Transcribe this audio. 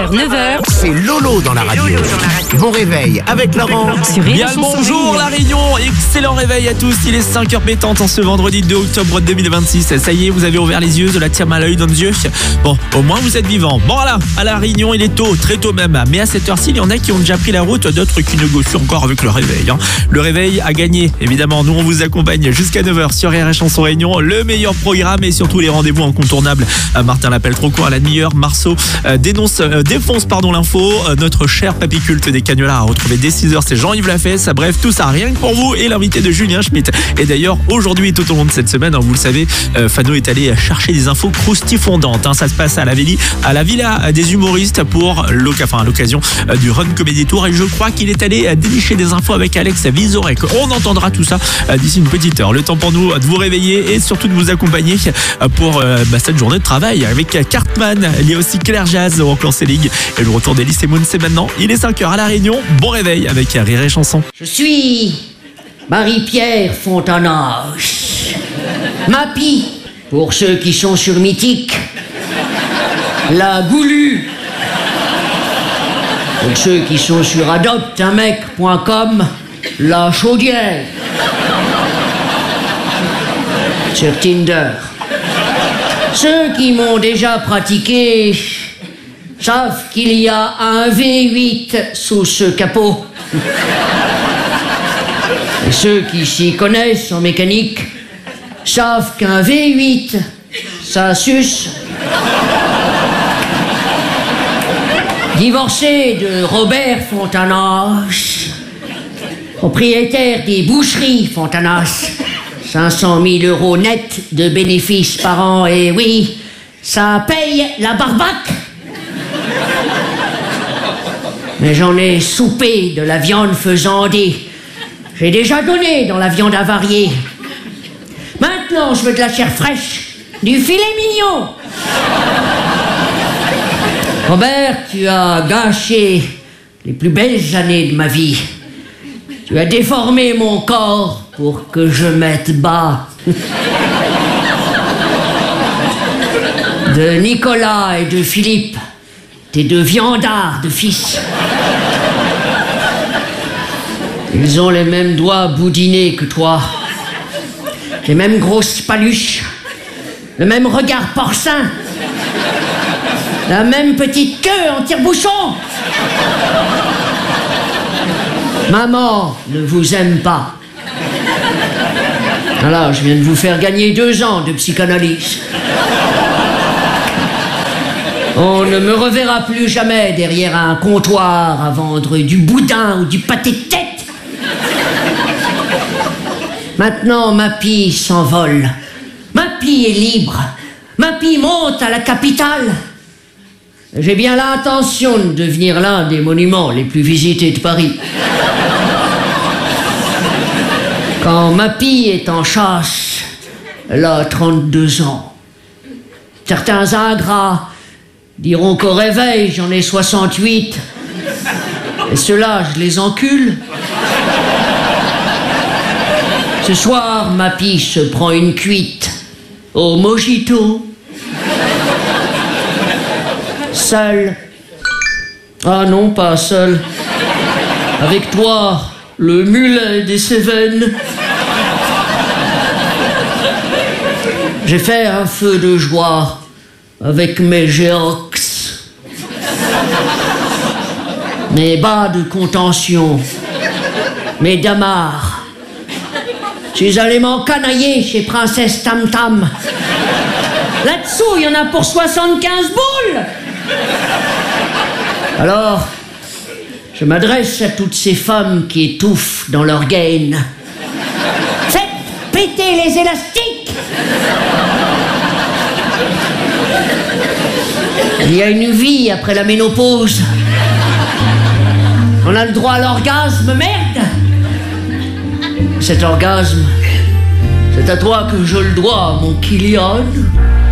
6h, 9h. C'est Lolo dans la radio. Bon réveil avec Laurent. Sur Bien le bonjour la Réunion, excellent réveil à tous, il est 5h pétante en ce vendredi 2 octobre 2026. Ça y est, vous avez ouvert les yeux, de la tire à l'œil dans les yeux. Bon, au moins vous êtes vivants. Bon voilà, à la Réunion il est tôt, très tôt même. Mais à cette heure-ci, il y en a qui ont déjà pris la route, d'autres qui négocient encore avec le réveil. Le réveil a gagné, évidemment, nous on vous accompagne jusqu'à 9h sur RR Chanson Réunion. Le meilleur programme et surtout les rendez-vous incontournables. Martin l'appelle trop court à la demi-heure, Marceau défonce l'info. Notre cher papy culte des Cagnolars a retrouvé dès 6h, c'est Jean-Yves Lafesse. Bref, tout ça rien que pour vous et l'invité de Julien Schmitt. Et d'ailleurs, aujourd'hui, tout au long de cette semaine, vous le savez, Fano est allé chercher des infos croustifondantes. Ça se passe à la Villa des humoristes pour l'occasion du Run Comedy Tour. Et je crois qu'il est allé dénicher des infos avec Alex Vizorek. On entendra tout ça d'ici une petite heure. Le temps pour nous de vous réveiller et surtout de vous accompagner pour cette journée de travail avec Cartman. Il y a aussi Claire Jazz au Clancé League. Et le retour d'Elise et Moon, c'est maintenant. Il est 5h à la Réunion. Bon réveil avec Rire et Chanson. Je suis Marie-Pierre Fontanage. Mappy, pour ceux qui sont sur Mythique. La Goulue, pour ceux qui sont sur adopteunmec.com. La Chaudière, sur Tinder. Ceux qui m'ont déjà pratiqué savent qu'il y a un V8 sous ce capot. Et ceux qui s'y connaissent en mécanique savent qu'un V8, ça suce. Divorcé de Robert Fontanage, propriétaire des boucheries Fontanas, 500 000 € net de bénéfices par an, et oui, ça paye la barbaque. Mais j'en ai soupé de la viande faisandée. J'ai déjà donné dans la viande avariée. Maintenant, je veux de la chair fraîche, du filet mignon. Robert, tu as gâché les plus belles années de ma vie. Tu as déformé mon corps pour que je mette bas. De Nicolas et de Philippe, tes deux viandards de fils. Ils ont les mêmes doigts boudinés que toi, les mêmes grosses paluches, le même regard porcin, la même petite queue en tire-bouchon. Maman ne vous aime pas. Alors, je viens de vous faire gagner 2 ans de psychanalyse. On ne me reverra plus jamais derrière un comptoir à vendre du boudin ou du pâté de tête. Maintenant, Mappy s'envole. Mappy est libre. Mappy monte à la capitale. J'ai bien l'intention de devenir l'un des monuments les plus visités de Paris. Quand Mappy est en chasse, elle a 32 ans. Certains ingrats diront qu'au réveil, j'en ai 68. Et ceux-là, je les encule. Ce soir, Mappy se prend une cuite au mojito. Seul. Ah non, pas seul. Avec toi, le mulet des Cévennes. J'ai fait un feu de joie avec mes géox. Mes bas de contention. Mes damars. Je suis allé m'encanailler chez Princesse Tam Tam. Là-dessous, il y en a pour 75 boules. Alors, je m'adresse à toutes ces femmes qui étouffent dans leur gaine. Faites péter les élastiques. Il y a une vie après la ménopause. On a le droit à l'orgasme, merde. Cet orgasme, c'est à toi que je le dois, mon Kylian.